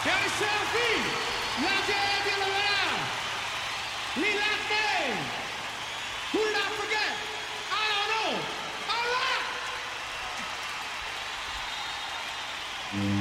Harry Selfie, Roger de la Rare, Lee Latte, who did I forget? I don't know. All right.